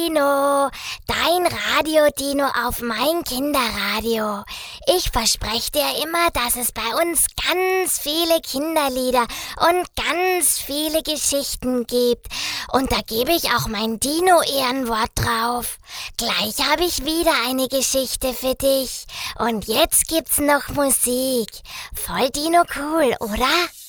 Dino, dein Radio-Dino auf mein Kinderradio. Ich verspreche dir immer, dass es bei uns ganz viele Kinderlieder und ganz viele Geschichten gibt. Und da gebe ich auch mein Dino-Ehrenwort drauf. Gleich habe ich wieder eine Geschichte für dich. Und jetzt gibt's noch Musik. Voll Dino cool, oder?